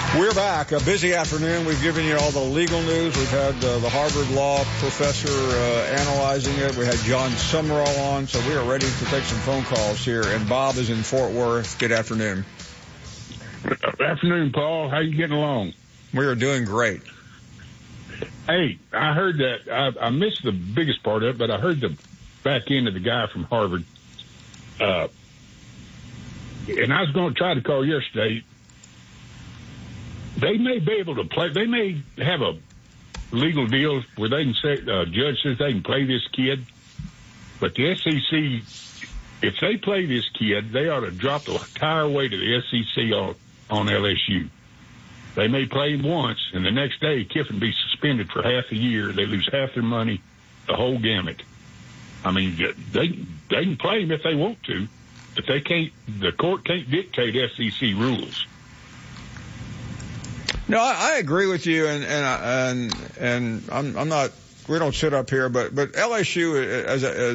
We're back. A busy afternoon. We've given you all the legal news. We've had the Harvard Law professor analyzing it. We had John Summerall on, so we are ready to take some phone calls here. And Bob is in Fort Worth. Good afternoon. Good afternoon, Paul. How you getting along? We are doing great. Hey, I heard that. I missed the biggest part of it, but I heard the back end of the guy from Harvard. And I was going to try to call yesterday. They may be able to play. They may have a legal deal where they can say, judge says they can play this kid. But the SEC, if they play this kid, they ought to drop the entire weight of the SEC on LSU. They may play him once, and the next day Kiffin be suspended for half a year. They lose half their money, the whole gamut. I mean, they can play him if they want to, but they can't. The court can't dictate SEC rules. No, I agree with you, and I'm not. We don't sit up here, but LSU as